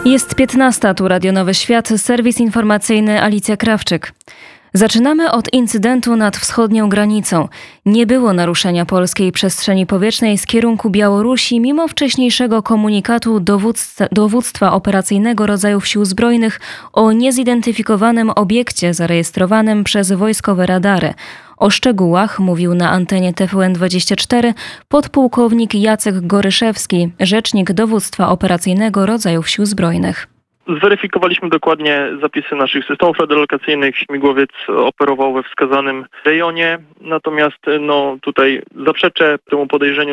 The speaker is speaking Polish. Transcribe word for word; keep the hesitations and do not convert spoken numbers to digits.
Jest piętnasta, tu Radio Nowy Świat, serwis informacyjny Alicja Krawczyk. Zaczynamy od incydentu nad wschodnią granicą. Nie było naruszenia polskiej przestrzeni powietrznej z kierunku Białorusi mimo wcześniejszego komunikatu dowództwa, dowództwa operacyjnego rodzajów sił zbrojnych o niezidentyfikowanym obiekcie zarejestrowanym przez wojskowe radary. O szczegółach mówił na antenie T V N dwadzieścia cztery podpułkownik Jacek Goryszewski, rzecznik dowództwa operacyjnego rodzajów sił zbrojnych. Zweryfikowaliśmy dokładnie zapisy naszych systemów radiolokacyjnych. Śmigłowiec operował we wskazanym rejonie, natomiast no, tutaj zaprzeczę temu podejrzeniu.